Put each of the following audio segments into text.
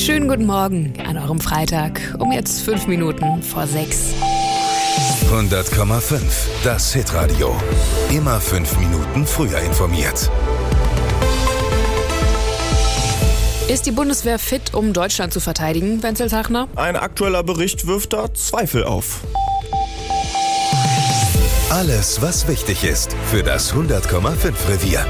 Schönen guten Morgen an eurem Freitag, um jetzt 5 Minuten vor 6. 100,5, das Hitradio. Immer 5 Minuten früher informiert. Ist die Bundeswehr fit, um Deutschland zu verteidigen, Wenzel Tachner? Ein aktueller Bericht wirft da Zweifel auf. Alles, was wichtig ist für das 100,5 Revier.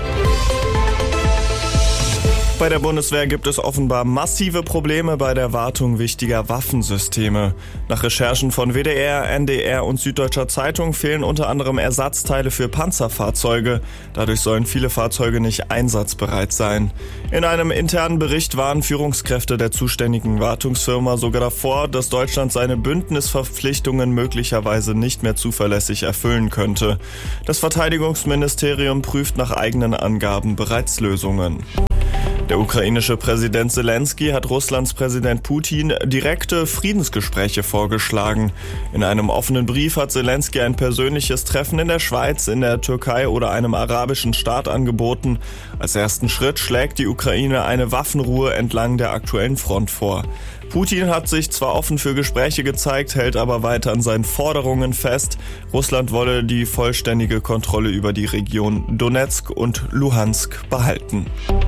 Bei der Bundeswehr gibt es offenbar massive Probleme bei der Wartung wichtiger Waffensysteme. Nach Recherchen von WDR, NDR und Süddeutscher Zeitung fehlen unter anderem Ersatzteile für Panzerfahrzeuge. Dadurch sollen viele Fahrzeuge nicht einsatzbereit sein. In einem internen Bericht warnen Führungskräfte der zuständigen Wartungsfirma sogar davor, dass Deutschland seine Bündnisverpflichtungen möglicherweise nicht mehr zuverlässig erfüllen könnte. Das Verteidigungsministerium prüft nach eigenen Angaben bereits Lösungen. Der ukrainische Präsident Zelensky hat Russlands Präsident Putin direkte Friedensgespräche vorgeschlagen. In einem offenen Brief hat Zelensky ein persönliches Treffen in der Schweiz, in der Türkei oder einem arabischen Staat angeboten. Als ersten Schritt schlägt die Ukraine eine Waffenruhe entlang der aktuellen Front vor. Putin hat sich zwar offen für Gespräche gezeigt, hält aber weiter an seinen Forderungen fest. Russland wolle die vollständige Kontrolle über die Region Donetsk und Luhansk behalten.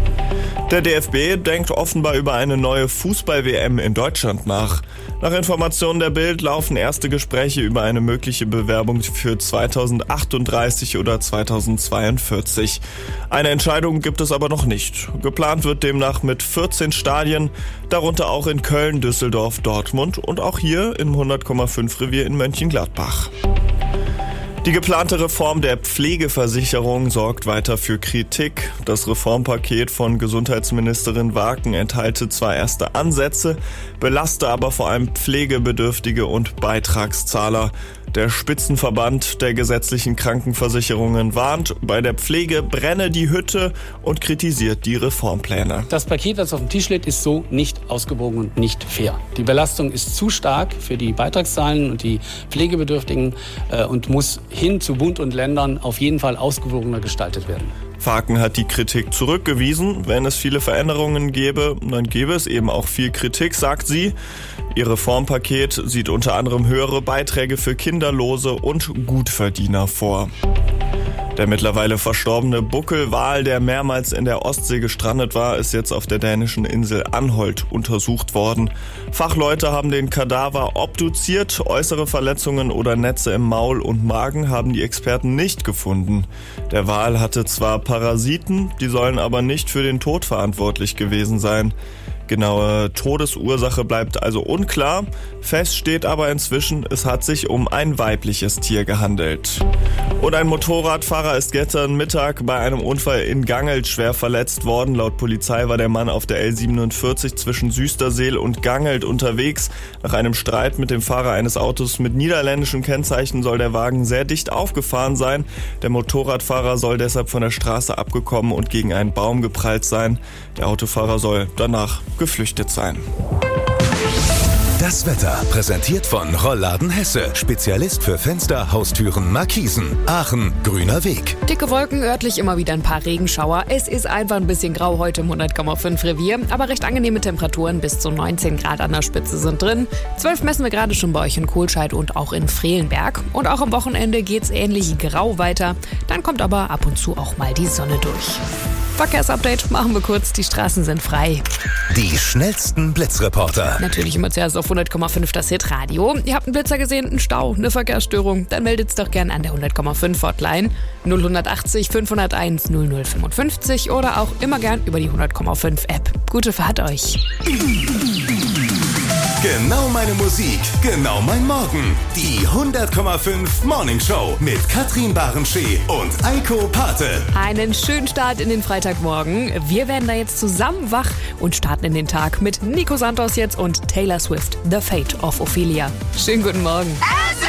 Der DFB denkt offenbar über eine neue Fußball-WM in Deutschland nach. Nach Informationen der Bild laufen erste Gespräche über eine mögliche Bewerbung für 2038 oder 2042. Eine Entscheidung gibt es aber noch nicht. Geplant wird demnach mit 14 Stadien, darunter auch in Köln, Düsseldorf, Dortmund und auch hier im 100,5 Revier in Mönchengladbach. Die geplante Reform der Pflegeversicherung sorgt weiter für Kritik. Das Reformpaket von Gesundheitsministerin Waken enthalte zwar erste Ansätze, belaste aber vor allem Pflegebedürftige und Beitragszahler. Der Spitzenverband der gesetzlichen Krankenversicherungen warnt, bei der Pflege brenne die Hütte und kritisiert die Reformpläne. Das Paket, das auf dem Tisch liegt, ist so nicht ausgewogen und nicht fair. Die Belastung ist zu stark für die Beitragszahlen und die Pflegebedürftigen und muss hin zu Bund und Ländern auf jeden Fall ausgewogener gestaltet werden. Waken hat die Kritik zurückgewiesen. Wenn es viele Veränderungen gäbe, dann gäbe es eben auch viel Kritik, sagt sie. Ihr Reformpaket sieht unter anderem höhere Beiträge für Kinderlose und Gutverdiener vor. Der mittlerweile verstorbene Buckelwal, der mehrmals in der Ostsee gestrandet war, ist jetzt auf der dänischen Insel Anholt untersucht worden. Fachleute haben den Kadaver obduziert. Äußere Verletzungen oder Netze im Maul und Magen haben die Experten nicht gefunden. Der Wal hatte zwar Parasiten, die sollen aber nicht für den Tod verantwortlich gewesen sein. Genaue Todesursache bleibt also unklar. Fest steht aber inzwischen, es hat sich um ein weibliches Tier gehandelt. Und ein Motorradfahrer ist gestern Mittag bei einem Unfall in Gangelt schwer verletzt worden. Laut Polizei war der Mann auf der L47 zwischen Süsterseel und Gangelt unterwegs. Nach einem Streit mit dem Fahrer eines Autos mit niederländischen Kennzeichen soll der Wagen sehr dicht aufgefahren sein. Der Motorradfahrer soll deshalb von der Straße abgekommen und gegen einen Baum geprallt sein. Der Autofahrer soll danach geflüchtet sein. Das Wetter präsentiert von Rollladen Hesse. Spezialist für Fenster, Haustüren, Markisen. Aachen, grüner Weg. Dicke Wolken, örtlich immer wieder ein paar Regenschauer. Es ist einfach ein bisschen grau heute im 100,5 Revier, aber recht angenehme Temperaturen, bis zu 19 Grad an der Spitze sind drin. 12 messen wir gerade schon bei euch in Kohlscheid und auch in Frelenberg. Und auch am Wochenende geht's ähnlich grau weiter. Dann kommt aber ab und zu auch mal die Sonne durch. Verkehrsupdate machen wir kurz, die Straßen sind frei. Die schnellsten Blitzreporter. Natürlich immer zuerst auf 100,5 das Hitradio. Ihr habt einen Blitzer gesehen, einen Stau, eine Verkehrsstörung, dann meldet's doch gern an der 100,5 Hotline 0180 501 0055 oder auch immer gern über die 100,5 App. Gute Fahrt euch. Genau meine Musik, genau mein Morgen. Die 100,5 Morning Show mit Katrin Barenschee und Eiko Pate. Einen schönen Start in den Freitagmorgen. Wir werden da jetzt zusammen wach und starten in den Tag mit Nico Santos jetzt und Taylor Swift, The Fate of Ophelia. Schönen guten Morgen.